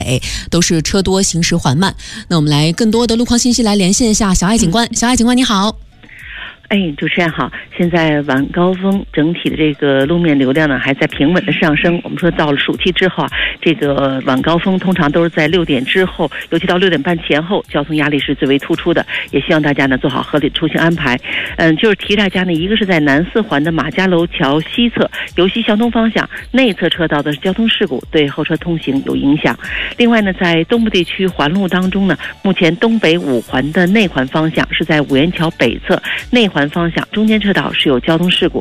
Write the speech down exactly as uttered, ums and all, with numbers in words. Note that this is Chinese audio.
都是车多行驶缓慢。那我们来更多的路况信息来连线一下小艾警官。小艾警官你好。 哎，主持人好！现在晚高峰整体的这个路面流量呢还在平稳的上升。我们说到了暑期之后啊，这个晚高峰通常都是在六点之后，尤其到六点半前后，交通压力是最为突出的。也希望大家呢做好合理出行安排。嗯，就是提大家呢，一个是在南四环的马家楼桥西侧由西向东方向内侧车道的交通事故对后车通行有影响。另外呢，在东部地区环路当中呢，目前东北五环的内环方向是在五元桥北侧内环方向中间车道是有交通事故，